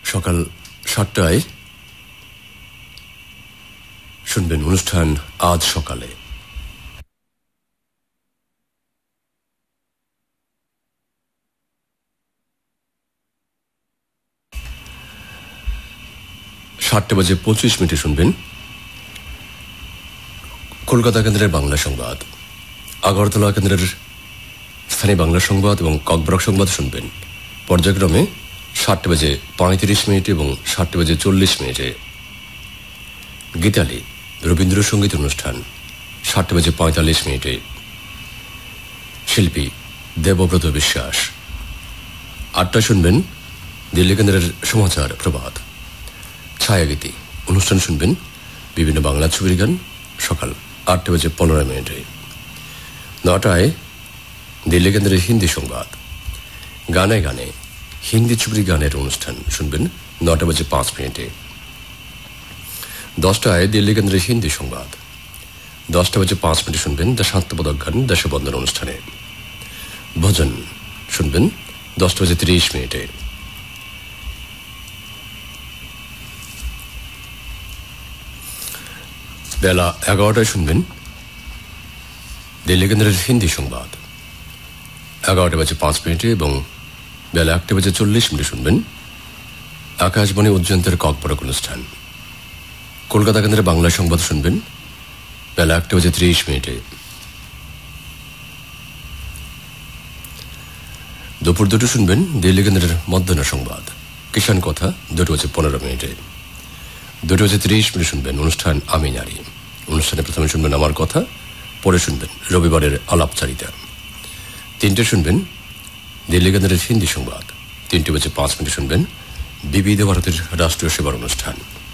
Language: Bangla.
সকাল 7টায় শুনবেন অনুষ্ঠান আজ সকালে। সাতটা বাজে 25 মিনিটে শুনবেন কলকাতা কেন্দ্রের বাংলা সংবাদ। আগরতলা কেন্দ্রের স্থানীয় বাংলা সংবাদ এবং ককবরক সংবাদ শুনবেন পর্যায়ক্রমে 7টা বাজে 35 মিনিট এবং 7টা বাজে 40 মিনিটে। গীতালি রবীন্দ্রসঙ্গীত অনুষ্ঠান 7টা বাজে 45 মিনিটে। শিল্পী দেবব্রত বিশ্বাস। 8টায় শুনবেন দিল্লি কেন্দ্রের সমাচার প্রভাত। ছায়াগীতি অনুষ্ঠান শুনবেন বিভিন্ন বাংলা ছবির গান সকাল 8টা বাজে 15 মিনিটে। 9টায় দিল্লি কেন্দ্রের হিন্দি সংবাদ। গানে গানে হিন্দি ছবির গানের অনুষ্ঠান শুনবেন 9টা বাজে 5 মিনিটে। 10টায় দিল্লি কেন্দ্রের হিন্দি সংবাদ। 10টা বাজে 5 মিনিটে শুনবেন দেশাত্মবোধক গান দেশবন্ধন অনুষ্ঠানে। ভজন শুনবেন 10টা বাজে 30 মিনিটে। বেলা 11টায় শুনবেন দিল্লি কেন্দ্রের হিন্দি সংবাদ। 11টা বাজে 5 মিনিটে এবং বেলা 1টা বাজে 40 মিনিটে শুনবেন আকাশবাণী উজ্জয়ন্তের ককবরক অনুষ্ঠান। কলকাতা কেন্দ্রের বাংলা সংবাদ শুনবেন বেলা 1টা বাজে 30 মিনিটে। দুপুর 2টো শুনবেন দিল্লি কেন্দ্রের মধ্যাহ্ন সংবাদ। কিষাণ কথা 2টা বাজে 15 মিনিটে। 2টা বাজে 30 মিনিট শুনবেন অনুষ্ঠান আমি নারী। অনুষ্ঠানে প্রথমে শুনবেন আমার কথা, পরে শুনবেন রবিবারের আলাপচারিতা। 3টে শুনবেন দিল্লি কেন্দ্রের হিন্দি সংবাদ। 3টে বাজে 5 মিনিট শুনবেন বিবিধ ভারতের রাষ্ট্রীয় সেবার অনুষ্ঠান।